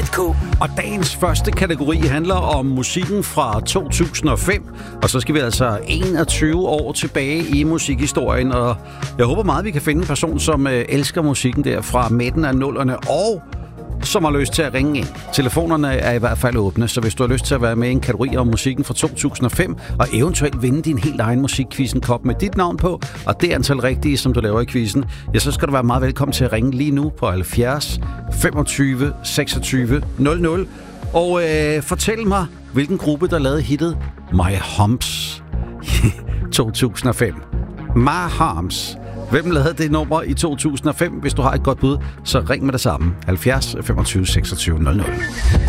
K. Og dagens første kategori handler om musikken fra 2005. Og så skal vi altså 21 år tilbage i musikhistorien. Og jeg håber meget, vi kan finde en person, som elsker musikken der fra midten af 00'erne. Og som har lyst til at ringe ind. Telefonerne er i hvert fald åbne, så hvis du har lyst til at være med i en kategori om musikken fra 2005, og eventuelt vinde din helt egen musikquizzen kop med dit navn på, og det antal rigtige, som du laver i quizzen, ja, så skal du være meget velkommen til at ringe lige nu på 70 25 26 00. Og fortæl mig, hvilken gruppe, der lavede hittet My Humps 2005. My Humps. Hvem lavede det nummer i 2005? Hvis du har et godt bud, så ring med det samme. 70 25 26 00.